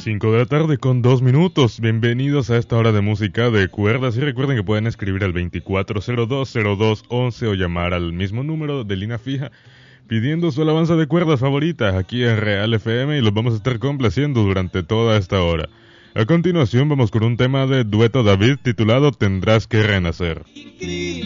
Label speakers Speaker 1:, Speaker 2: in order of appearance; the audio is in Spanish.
Speaker 1: 5 de la tarde con 2 minutos. Bienvenidos a esta hora de música de cuerdas y recuerden que pueden escribir al 24020211 o llamar al mismo número de línea fija pidiendo su alabanza de cuerdas favorita aquí en Real FM y los vamos a estar complaciendo durante toda esta hora. A continuación vamos con un tema de Dueto David titulado Tendrás que Renacer.